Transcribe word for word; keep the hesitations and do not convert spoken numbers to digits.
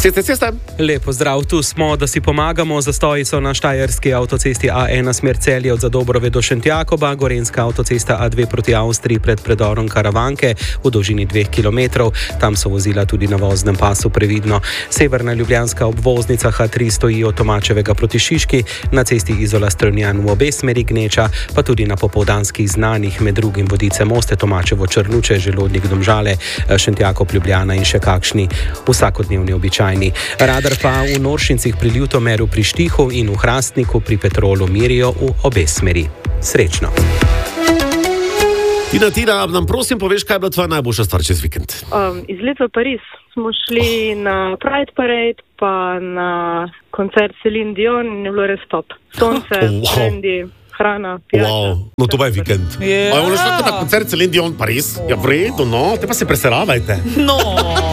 Ceste, ceste. Lepo zdrav, tu smo, da si pomagamo. Zastoji so na štajerski avtocesti A ena smer Celje od Zadobrove do Šentjakoba, gorenska avtocesta A dve proti Avstriji pred predorom Karavanke v dolžini dveh kilometrov. Tam so vozila tudi na voznem pasu previdno. Severna ljubljanska obvoznica H tri stoji od Tomačevega proti Šiški, na cesti Izola Strunjan v obe smeri gneča, pa tudi na popoldanskih znanih, med drugim Vodice Moste, Tomačevo Črnuče, Želodnik Domžale, Šentjakov Ljubljana in še kakšni vsakodnevni običajni. Radar pa v Noršincih pri Ljutomeru pri Štihu in v Hrastniku pri Petrolu merijo v obe smeri. Srečno. Tina, Tina, nam prosim poveš, kaj je bila tvoja najboljša stvar čez vikend? Um, izlet v Pariz. Smo šli oh. na Pride Parade, pa na koncert Celine Dion in je bilo res top. Sonce, oh, wow. Trendi, hrana, pijača. Wow. No, to pa je vikend. Yeah. A je ono šlo na koncert Celine Dion Pariz? Ja, v redu, no, te pa se preseravajte. No.